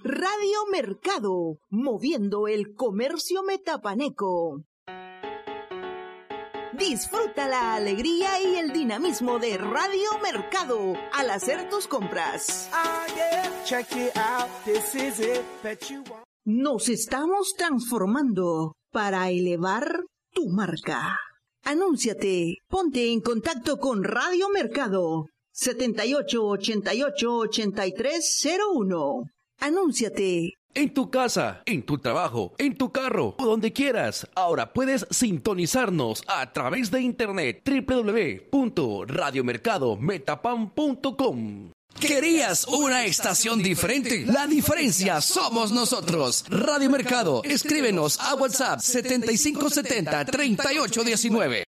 Radio Mercado, moviendo el comercio metapaneco. Disfruta la alegría y el dinamismo de Radio Mercado al hacer tus compras. Nos estamos transformando para elevar tu marca. Anúnciate, ponte en contacto con Radio Mercado 78888301. Anúnciate. En tu casa, en tu trabajo, en tu carro o donde quieras. Ahora puedes sintonizarnos a través de internet www.radiomercadometapan.com. ¿Querías una estación diferente? La diferencia somos nosotros. Radio Mercado, escríbenos a WhatsApp 7570-3819.